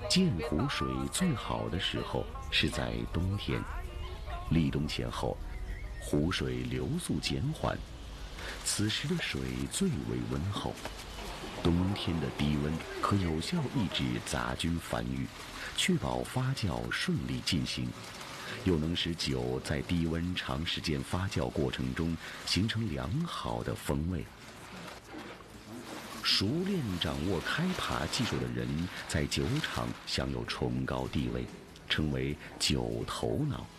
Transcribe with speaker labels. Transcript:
Speaker 1: 建湖水最好的时候是在冬天，立冬前后，湖水流速减缓，此时的水最为温厚。冬天的低温可有效抑制杂菌繁育，确保发酵顺利进行，又能使酒在低温长时间发酵过程中形成良好的风味。熟练掌握开扒技术的人，在酒厂享有崇高地位，称为酒头脑。